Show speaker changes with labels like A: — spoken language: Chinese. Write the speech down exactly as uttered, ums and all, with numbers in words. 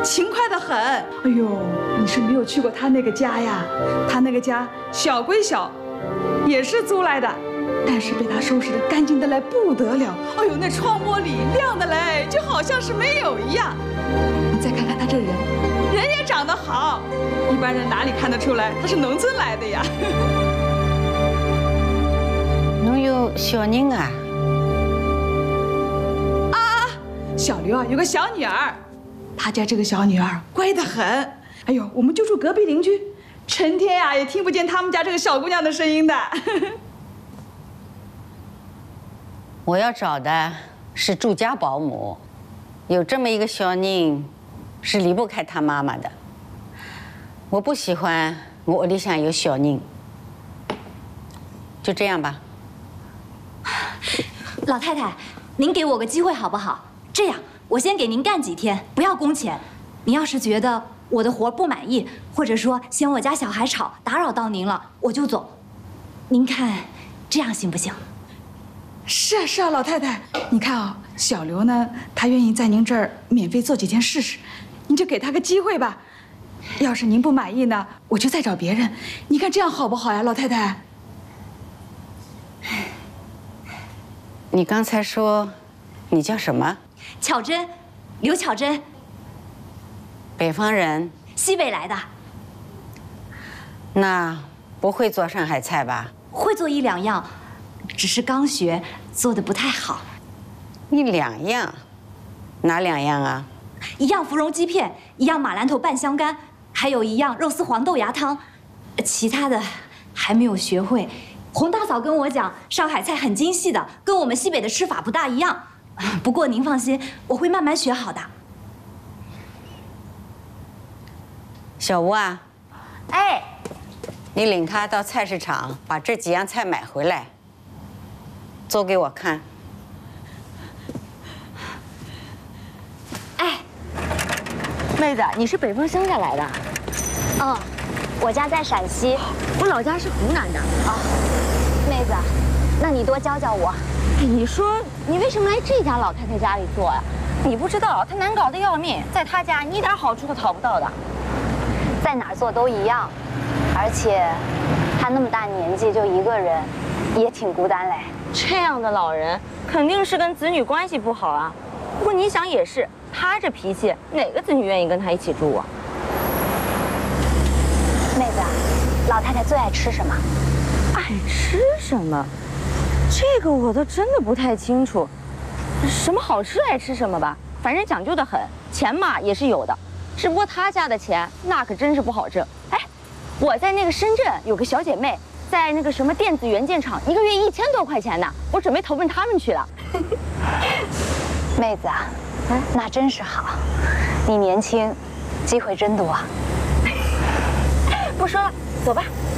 A: 勤快得很。哎呦，你是没有去过他那个家呀？他那个家小归小，也是租来的，但是被他收拾得干净的来不得了。哎呦，那窗玻璃亮的来，就好像是没有一样。你再看看他这人，人也长得好，一般人哪里看得出来他是农村来的呀？
B: 侬有小人啊？
A: 啊，小刘啊，有个小女儿，他家这个小女儿乖得很。哎呦，我们就住隔壁邻居，成天呀、啊、也听不见他们家这个小姑娘的声音的。
B: 我要找的是住家保姆，有这么一个小人，是离不开他妈妈的。我不喜欢我屋里向有小人，就这样吧。
C: 老太太，您给我个机会好不好？这样，我先给您干几天，不要工钱。您要是觉得我的活不满意，或者说嫌我家小孩吵，打扰到您了，我就走。您看，这样行不行？
A: 是啊，是啊，老太太，你看啊、哦，小刘呢，他愿意在您这儿免费做几天试试，您就给他个机会吧。要是您不满意呢，我就再找别人。你看这样好不好呀，老太太？
B: 你刚才说，你叫什么？
C: 巧珍，刘巧珍，
B: 北方人，
C: 西北来的。
B: 那不会做上海菜吧？
C: 会做一两样，只是刚学，做的不太好。
B: 一两样，哪两样啊？
C: 一样芙蓉鸡片，一样马兰头拌香干，还有一样肉丝黄豆芽汤，其他的还没有学会。洪大嫂跟我讲，上海菜很精细的，跟我们西北的吃法不大一样。不过您放心，我会慢慢学好的。
B: 小吴啊，
C: 哎，
B: 你领他到菜市场把这几样菜买回来，做给我看。
C: 哎，
D: 妹子，你是北方乡下来的？
E: 嗯，我家在陕西，
D: 我老家是湖南的。
E: 啊，妹子，那你多教教我。
D: 你说你为什么来这家老太太家里做呀？你不知道，她难搞得要命，在她家你一点好处都讨不到的。
E: 在哪儿做都一样，而且她那么大年纪就一个人，也挺孤单嘞。
D: 这样的老人肯定是跟子女关系不好啊。不过你想也是，她这脾气，哪个子女愿意跟她一起住啊？
E: 妹子，老太太最爱吃什么？
D: 爱吃什么？这个我倒真的不太清楚。什么好吃爱吃什么吧，反正讲究的很。钱嘛也是有的，只不过她家的钱那可真是不好挣。哎，我在那个深圳有个小姐妹，在那个什么电子元件厂，一个月一千多块钱呢，我准备投奔他们去了。
E: 妹子啊，嗯，那真是好。你年轻，机会真多。
D: 不说了，走吧。